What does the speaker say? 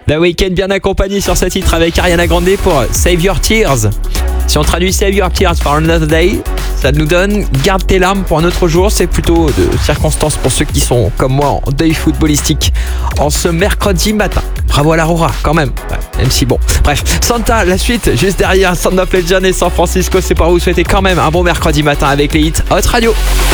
The Weeknd bien accompagné sur ce titre avec Ariana Grande pour Save Your Tears. Si on traduit Save Your Tears for Another Day, ça nous donne garde tes larmes pour un autre jour. C'est plutôt de circonstance pour ceux qui sont comme moi en deuil footballistique en ce mercredi matin. Bravo à l'Aurora quand même, même si bon. Bref, Santa, la suite juste derrière Sound of Legend et San Francisco. C'est pour vous souhaiter quand même un bon mercredi matin avec les hits Hot Radio.